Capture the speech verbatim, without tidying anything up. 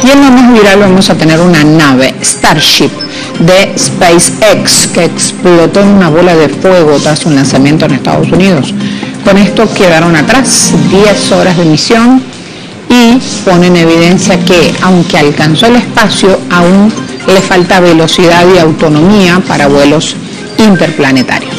Y en lo más viral vamos a tener una nave Starship de SpaceX que explotó en una bola de fuego tras un lanzamiento en Estados Unidos. Con esto quedaron atrás diez horas de misión y pone en evidencia que, aunque alcanzó el espacio, aún le falta velocidad y autonomía para vuelos interplanetarios.